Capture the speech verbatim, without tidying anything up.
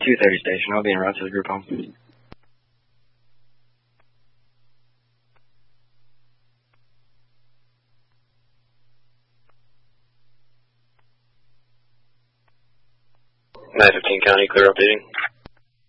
two thirty station. I'll be en route to the group home. nine fifteen County, clear updating.